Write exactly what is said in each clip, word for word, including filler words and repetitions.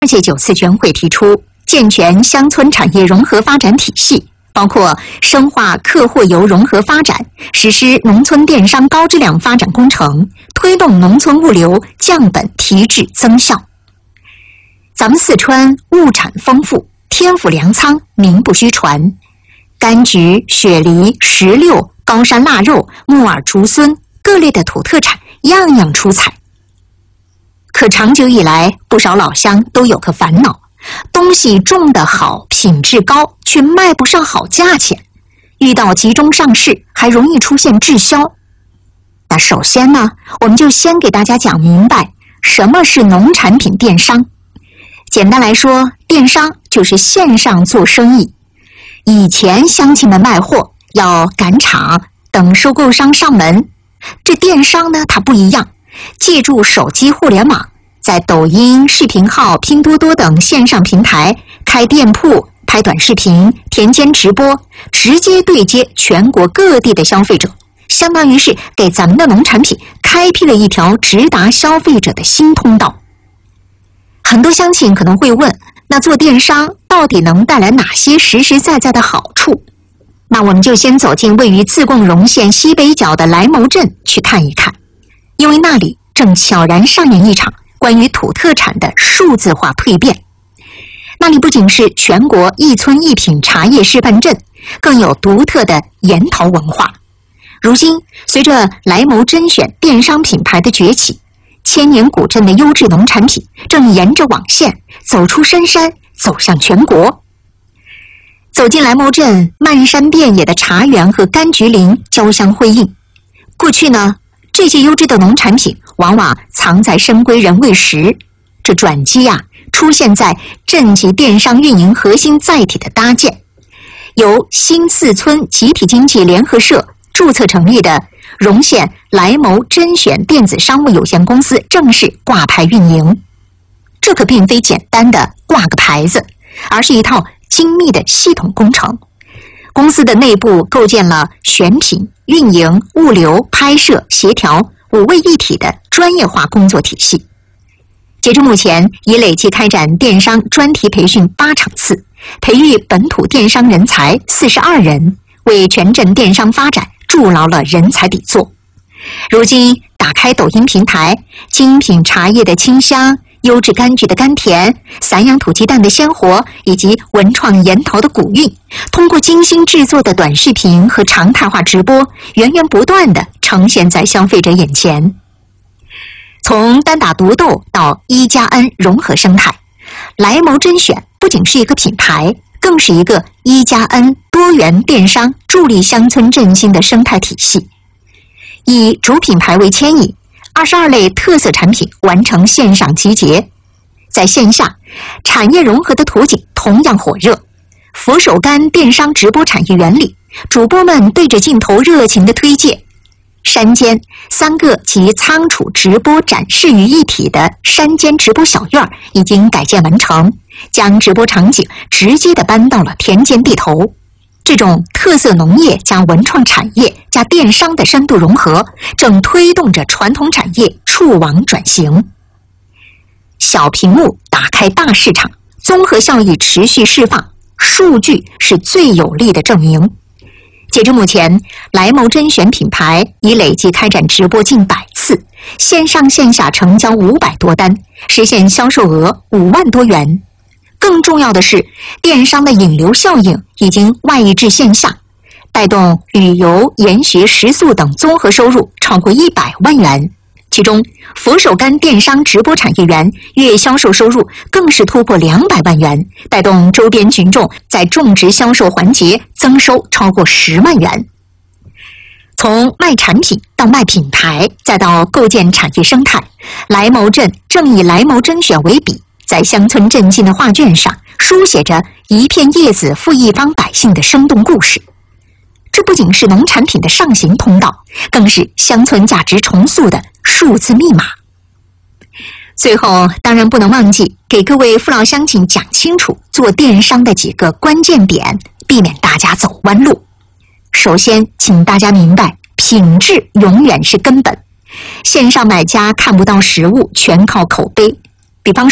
二届九次全会提出健全乡村产业融合发展体系，包括深化客货游融合发展，实施农村电商高质量发展工程，推动农村物流降本提质增效。咱们四川物产丰富，天府粮仓名不虚传，柑橘、雪梨、石榴、高山腊肉、木耳、竹荪各类的土特产样样出彩。可长久以来，不少老乡都有个烦恼，东西种得好，品质高，却卖不上好价钱，遇到集中上市还容易出现滞销。那首先呢，我们就先给大家讲明白什么是农产品电商。简单来说，电商就是线上做生意。以前乡亲们卖货要赶场，等收购商上门，这电商呢，它不一样，借助手机互联网，在抖音、视频号、拼多多等线上平台开店铺、拍短视频、田间直播，直接对接全国各地的消费者，相当于是给咱们的农产品开辟了一条直达消费者的新通道。很多乡亲可能会问，那做电商到底能带来哪些实实在在的好处？那我们就先走进位于自贡荣县西北角的莱牟镇去看一看，因为那里正悄然上演一场关于土特产的数字化蜕变。那里不仅是全国一村一品茶叶示范镇，更有独特的研陶文化。如今，随着莱牟甄选电商品牌的崛起，千年古镇的优质农产品正沿着网线走出深山，走向全国。走进莱牟镇，漫山遍野的茶园和柑橘林交相辉映。过去呢，这些优质的农产品往往藏在深闺人未识，这转机呀、啊，出现在镇级电商运营核心载体的搭建。由新四村集体经济联合社注册成立的荣县莱牟甄选电子商务有限公司正式挂牌运营。这可并非简单的挂个牌子，而是一套精密的系统工程。公司的内部构建了选品、运营、物流、拍摄、协调五位一体的专业化工作体系。截至目前，已累计开展电商专题培训八场次，培育本土电商人才四十二人，为全镇电商发展筑牢了人才底座。如今，打开抖音平台，精品茶叶的清香、优质柑橘的甘甜、散养土鸡蛋的鲜活，以及文创研陶的古韵，通过精心制作的短视频和常态化直播，源源不断地呈现在消费者眼前。从单打独斗到一加 N 融合生态，莱牟甄选不仅是一个品牌，更是一个一加 N 多元电商助力乡村振兴的生态体系。以主品牌为牵引，二十二类特色产品完成线上集结，在线下，产业融合的图景同样火热。佛手柑电商直播产业原理，主播们对着镜头热情地推介。山间三个集仓储直播展示于一体的山间直播小院已经改建完成，将直播场景直接地搬到了田间地头。这种特色农业加文创产业加电商的深度融合，正推动着传统产业触网转型。小屏幕打开大市场，综合效益持续释放，数据是最有力的证明。截至目前，莱牟甄选品牌已累计开展直播近百次，线上线下成交五百多单，实现销售额五万多元。更重要的是，电商的引流效应已经外溢至线下，带动旅游、研学、食宿等综合收入超过一百万元。其中，佛手柑电商直播产业园月销售收入更是突破两百万元，带动周边群众在种植销售环节增收超过十万元。从卖产品到卖品牌，再到构建产业生态，莱牟镇正以莱牟甄选为笔，在乡村振兴的画卷上书写着一片叶子赋一方百姓的生动故事。这不仅是农产品的上行通道，更是乡村价值重塑的数字密码。最后，当然不能忘记给各位父老乡亲讲清楚做电商的几个关键点，避免大家走弯路。首先，请大家明白，品质永远是根本。线上买家看不到实物，全靠口碑。比方说，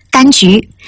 柑橘